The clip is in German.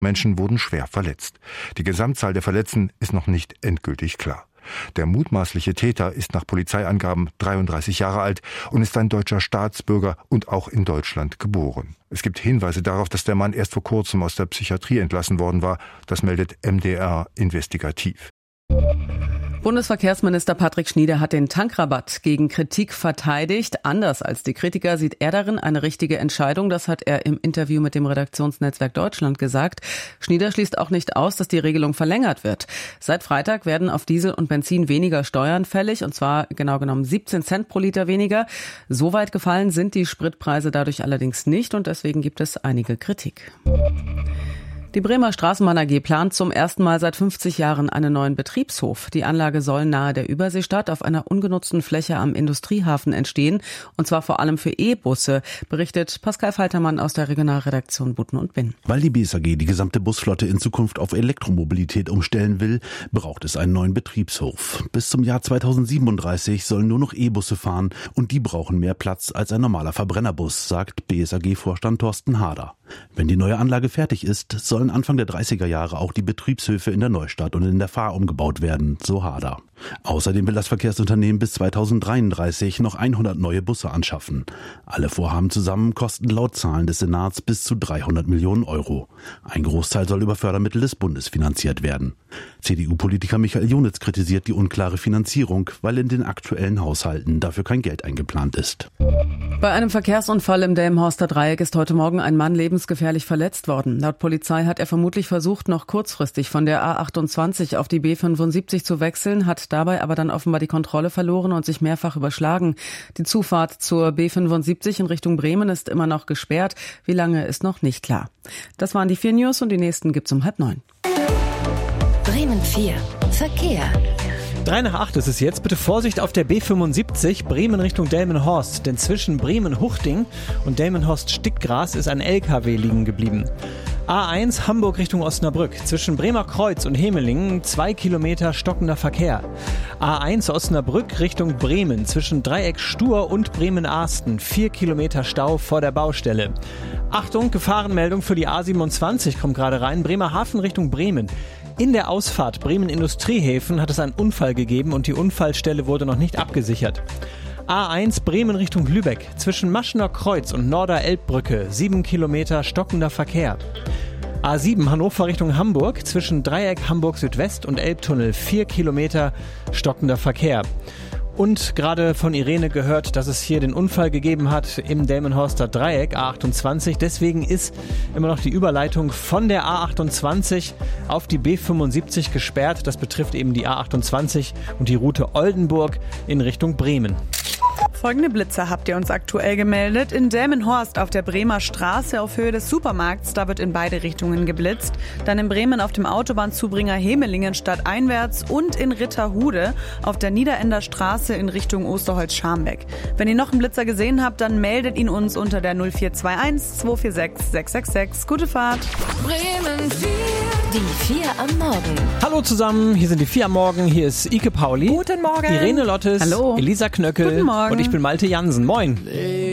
Menschen wurden schwer verletzt. Die Gesamtzahl der Verletzten ist noch nicht endgültig klar. Der mutmaßliche Täter ist nach Polizeiangaben 33 Jahre alt und ist ein deutscher Staatsbürger und auch in Deutschland geboren. Es gibt Hinweise darauf, dass der Mann erst vor kurzem aus der Psychiatrie entlassen worden war. Das meldet MDR investigativ. Bundesverkehrsminister Patrick Schnieder hat den Tankrabatt gegen Kritik verteidigt. Anders als die Kritiker sieht er darin eine richtige Entscheidung. Das hat er im Interview mit dem Redaktionsnetzwerk Deutschland gesagt. Schnieder schließt auch nicht aus, dass die Regelung verlängert wird. Seit Freitag werden auf Diesel und Benzin weniger Steuern fällig, und zwar genau genommen 17 Cent pro Liter weniger. So weit gefallen sind die Spritpreise dadurch allerdings nicht, und deswegen gibt es einige Kritik. Die Bremer Straßenbahn AG plant zum ersten Mal seit 50 Jahren einen neuen Betriebshof. Die Anlage soll nahe der Überseestadt auf einer ungenutzten Fläche am Industriehafen entstehen, und zwar vor allem für E-Busse, berichtet Pascal Faltermann aus der Regionalredaktion Buten und Binn. Weil die BSAG die gesamte Busflotte in Zukunft auf Elektromobilität umstellen will, braucht es einen neuen Betriebshof. Bis zum Jahr 2037 sollen nur noch E-Busse fahren, und die brauchen mehr Platz als ein normaler Verbrennerbus, sagt BSAG-Vorstand Thorsten Hader. Wenn die neue Anlage fertig ist, sollen Anfang der 30er Jahre auch die Betriebshöfe in der Neustadt und in der Fahr umgebaut werden, so Hader. Außerdem will das Verkehrsunternehmen bis 2033 noch 100 neue Busse anschaffen. Alle Vorhaben zusammen kosten laut Zahlen des Senats bis zu 300 Millionen Euro. Ein Großteil soll über Fördermittel des Bundes finanziert werden. CDU-Politiker Michael Junitz kritisiert die unklare Finanzierung, weil in den aktuellen Haushalten dafür kein Geld eingeplant ist. Bei einem Verkehrsunfall im Delmenhorster Dreieck ist heute Morgen ein Mann lebensgefährlich verletzt worden. Laut Polizei hat er vermutlich versucht, noch kurzfristig von der A28 auf die B75 zu wechseln, hat dabei aber dann offenbar die Kontrolle verloren und sich mehrfach überschlagen. Die Zufahrt zur B75 in Richtung Bremen ist immer noch gesperrt. Wie lange, ist noch nicht klar. Das waren die 4 News, und die nächsten gibt's um 8:30. Bremen 4. Verkehr. 7:03 ist es jetzt. Bitte Vorsicht auf der B75 Bremen Richtung Delmenhorst, denn zwischen Bremen-Huchting und Delmenhorst-Stickgras ist ein LKW liegen geblieben. A1 Hamburg Richtung Osnabrück. Zwischen Bremer Kreuz und Hemelingen 2 Kilometer stockender Verkehr. A1 Osnabrück Richtung Bremen. Zwischen Dreieck Stur und Bremen-Arsten 4 Kilometer Stau vor der Baustelle. Achtung, Gefahrenmeldung für die A27 kommt gerade rein. Bremerhaven Richtung Bremen. In der Ausfahrt Bremen-Industriehäfen hat es einen Unfall gegeben und die Unfallstelle wurde noch nicht abgesichert. A1 Bremen Richtung Lübeck. Zwischen Maschener Kreuz und Norder-Elbbrücke 7 Kilometer stockender Verkehr. A7 Hannover Richtung Hamburg. Zwischen Dreieck Hamburg Südwest und Elbtunnel 4 Kilometer stockender Verkehr. Und gerade von Irene gehört, dass es hier den Unfall gegeben hat im Delmenhorster Dreieck, A28. Deswegen ist immer noch die Überleitung von der A28 auf die B75 gesperrt. Das betrifft eben die A28 und die Route Oldenburg in Richtung Bremen. Folgende Blitzer habt ihr uns aktuell gemeldet. In Delmenhorst auf der Bremer Straße auf Höhe des Supermarkts, da wird in beide Richtungen geblitzt. Dann in Bremen auf dem Autobahnzubringer Hemelingen stadteinwärts und in Ritterhude auf der Niederender Straße in Richtung Osterholz-Scharmbeck. Wenn ihr noch einen Blitzer gesehen habt, dann meldet ihn uns unter der 0421 246 666. Gute Fahrt. Bremen 4. Die 4 am Morgen. Hallo zusammen, hier sind die 4 am Morgen. Hier ist Ike Pauli. Guten Morgen. Irene Lottes. Hallo. Elisa Knöckel. Guten Morgen. Und ich bin Malte Jansen. Moin.